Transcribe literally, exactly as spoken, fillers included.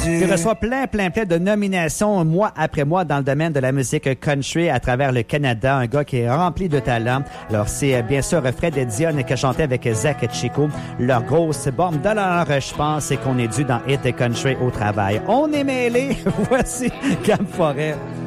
qui reçoit plein, plein, plein de nominations mois après mois dans le domaine de la musique country à travers le Canada. Un gars qui est rempli de talent. Alors, c'est bien sûr Fred Dion qui a chanté avec Zach Chico. Leur grosse bombe de l'heure, je pense, c'est qu'on est dû dans Hit Country au travail. On est mêlés. Voici Gab Forêt.